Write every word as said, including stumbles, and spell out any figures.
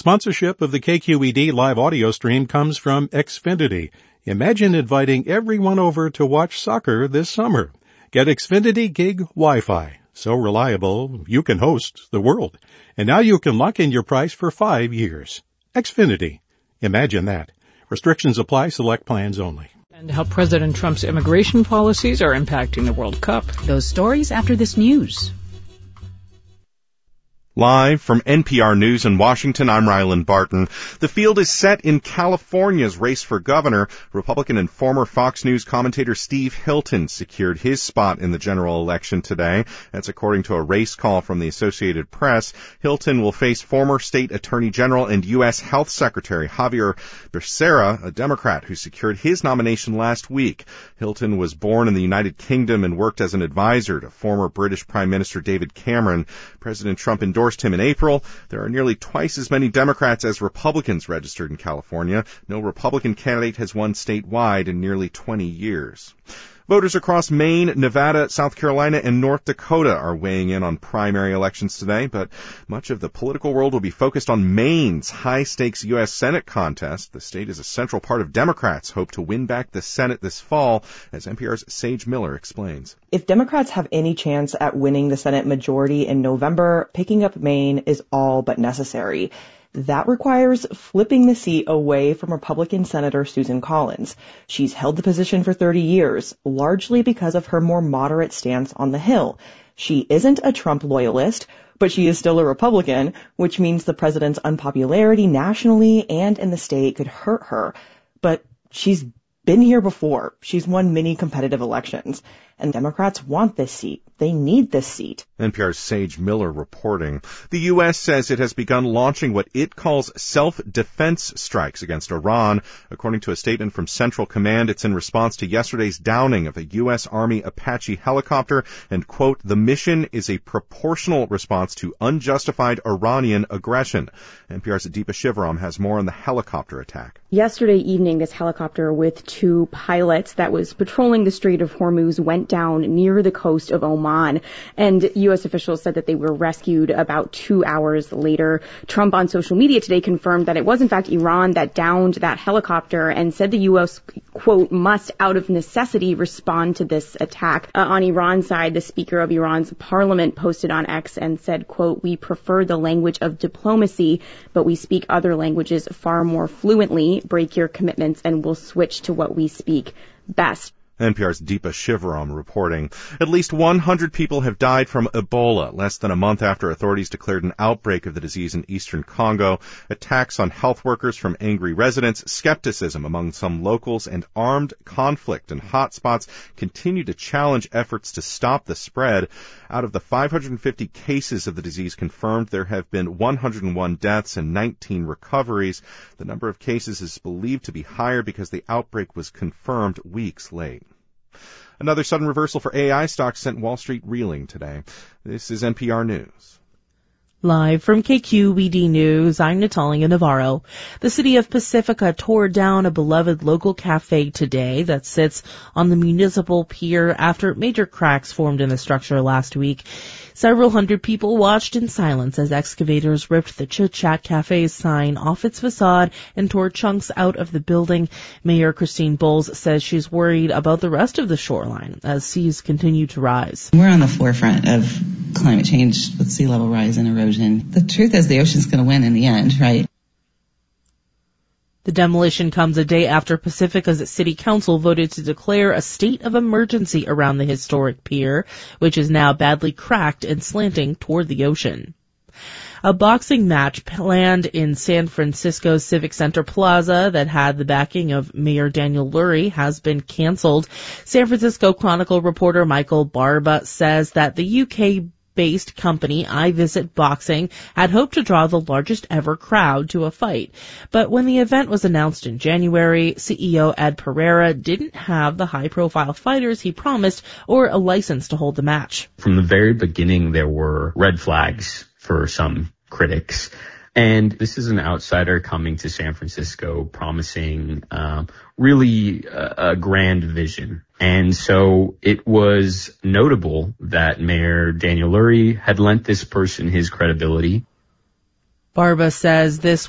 Sponsorship of the K Q E D live audio stream comes from Xfinity. Imagine inviting everyone over to watch soccer this summer. Get Xfinity Gig Wi-Fi. So reliable, you can host the world. And now you can lock in your price for five years. Xfinity. Imagine that. Restrictions apply. Select plans only. And how President Trump's immigration policies are impacting the World Cup. Those stories after this news. Live from N P R News in Washington, I'm Ryland Barton. The field is set in California's race for governor. Republican and former Fox News commentator Steve Hilton secured his spot in the general election today. That's according to a race call from the Associated Press. Hilton will face former state attorney general and U S Health Secretary Javier Becerra, a Democrat who secured his nomination last week. Hilton was born in the United Kingdom and worked as an advisor to former British Prime Minister David Cameron. President Trump endorsed him in April. There are nearly twice as many Democrats as Republicans registered in California. No Republican candidate has won statewide in nearly twenty years. Voters across Maine, Nevada, South Carolina, and North Dakota are weighing in on primary elections today, but much of the political world will be focused on Maine's high-stakes U S Senate contest. The state is a central part of Democrats' hope to win back the Senate this fall, as N P R's Sage Miller explains. If Democrats have any chance at winning the Senate majority in November, picking up Maine is all but necessary. That requires flipping the seat away from Republican Senator Susan Collins. She's held the position for thirty years, largely because of her more moderate stance on the Hill. She isn't a Trump loyalist, but she is still a Republican, which means the president's unpopularity nationally and in the state could hurt her. But she's been here before. She's won many competitive elections. And Democrats want this seat. They need this seat. N P R's Sage Miller reporting. The U S says it has begun launching what it calls self-defense strikes against Iran. According to a statement from Central Command, it's in response to yesterday's downing of a U S Army Apache helicopter, and, quote, the mission is a proportional response to unjustified Iranian aggression. N P R's Deepa Shivaram has more on the helicopter attack. Yesterday evening, this helicopter with two pilots that was patrolling the Strait of Hormuz went down near the coast of Oman, and U S officials said that they were rescued about two hours later. Trump on social media today confirmed that it was in fact Iran that downed that helicopter and said the U S, quote, must out of necessity respond to this attack. Uh, on Iran's side, the Speaker of Iran's parliament posted on X and said, quote, we prefer the language of diplomacy, but we speak other languages far more fluently. Break your commitments and we'll switch to what we speak best. N P R's Deepa Shivaram reporting. At least one hundred people have died from Ebola less than a month after authorities declared an outbreak of the disease in eastern Congo. Attacks on health workers from angry residents, skepticism among some locals, and armed conflict in hotspots continue to challenge efforts to stop the spread. Out of the five hundred fifty cases of the disease confirmed, there have been one hundred one deaths and nineteen recoveries. The number of cases is believed to be higher because the outbreak was confirmed weeks late. Another sudden reversal for A I stocks sent Wall Street reeling today. This is N P R News. Live from K Q E D News, I'm Natalia Navarro. The city of Pacifica tore down a beloved local cafe today that sits on the municipal pier after major cracks formed in the structure last week. Several hundred people watched in silence as excavators ripped the Chit Chat Cafe's sign off its facade and tore chunks out of the building. Mayor Christine Bowles says she's worried about the rest of the shoreline as seas continue to rise. We're on the forefront of climate change with sea level rise and erosion. The truth is the ocean's going to win in the end, right? The demolition comes a day after Pacifica's city council voted to declare a state of emergency around the historic pier, which is now badly cracked and slanting toward the ocean. A boxing match planned in San Francisco's Civic Center Plaza that had the backing of Mayor Daniel Lurie has been canceled. San Francisco Chronicle reporter Michael Barba says that the U K based company I Visit Boxing had hoped to draw the largest ever crowd to a fight. But when the event was announced in January, C E O Ed Pereira didn't have the high-profile fighters he promised or a license to hold the match. From the very beginning, there were red flags for some critics. And this is an outsider coming to San Francisco promising um, really a, a grand vision. And so it was notable that Mayor Daniel Lurie had lent this person his credibility. Barba says this